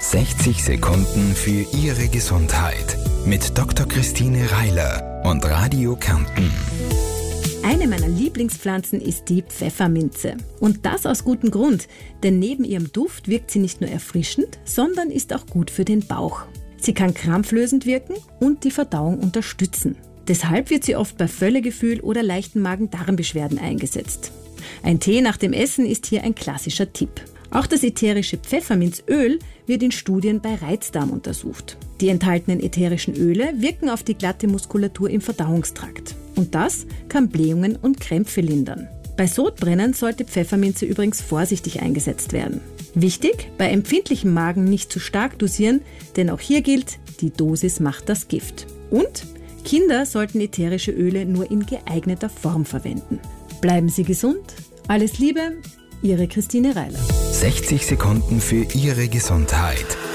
60 Sekunden für Ihre Gesundheit mit Dr. Christine Reiler und Radio Kärnten. Eine meiner Lieblingspflanzen ist die Pfefferminze. Und das aus gutem Grund, denn neben ihrem Duft wirkt sie nicht nur erfrischend, sondern ist auch gut für den Bauch. Sie kann krampflösend wirken und die Verdauung unterstützen. Deshalb wird sie oft bei Völlegefühl oder leichten Magen-Darm-Beschwerden eingesetzt. Ein Tee nach dem Essen ist hier ein klassischer Tipp. Auch das ätherische Pfefferminzöl wird in Studien bei Reizdarm untersucht. Die enthaltenen ätherischen Öle wirken auf die glatte Muskulatur im Verdauungstrakt. Und das kann Blähungen und Krämpfe lindern. Bei Sodbrennen sollte Pfefferminze übrigens vorsichtig eingesetzt werden. Wichtig, bei empfindlichem Magen nicht zu stark dosieren, denn auch hier gilt, die Dosis macht das Gift. Und Kinder sollten ätherische Öle nur in geeigneter Form verwenden. Bleiben Sie gesund. Alles Liebe, Ihre Christine Reiler. 60 Sekunden für Ihre Gesundheit.